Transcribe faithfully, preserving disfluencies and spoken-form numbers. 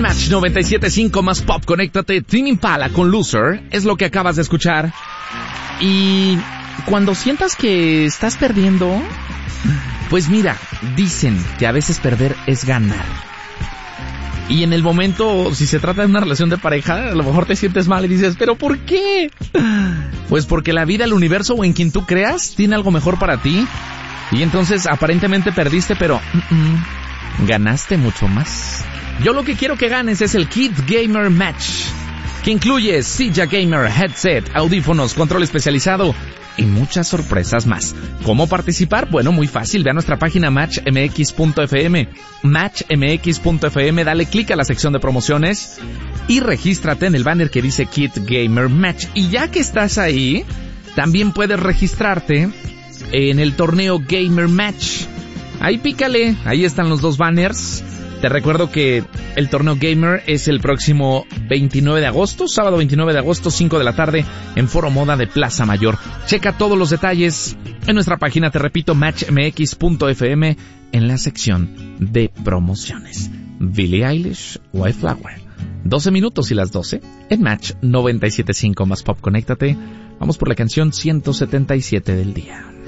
Match noventa y siete punto cinco más pop, conéctate. Tame Impala con Loser es lo que acabas de escuchar. Y cuando sientas que estás perdiendo, pues mira, dicen que a veces perder es ganar. Y en el momento, si se trata de una relación de pareja, a lo mejor te sientes mal y dices, ¿pero por qué? Pues porque la vida, el universo o en quien tú creas tiene algo mejor para ti. Y entonces aparentemente perdiste, pero mm, ganaste mucho más. Yo lo que quiero que ganes es el Kit Gamer Match, que incluye silla gamer, headset, audífonos, control especializado y muchas sorpresas más. ¿Cómo participar? Bueno, muy fácil. Ve a nuestra página match m x punto f m. match m x punto f m, dale clic a la sección de promociones y regístrate en el banner que dice Kit Gamer Match. Y ya que estás ahí, también puedes registrarte en el torneo Gamer Match. Ahí pícale, ahí están los dos banners. Te recuerdo que el torneo Gamer es el próximo veintinueve de agosto, sábado veintinueve de agosto, cinco de la tarde, en Foro Moda de Plaza Mayor. Checa todos los detalles en nuestra página, te repito, match m x punto f m, en la sección de promociones. Billie Eilish, Wildflower. doce minutos y las doce en Match noventa y siete punto cinco más pop, conéctate. Vamos por la canción ciento setenta y siete del día.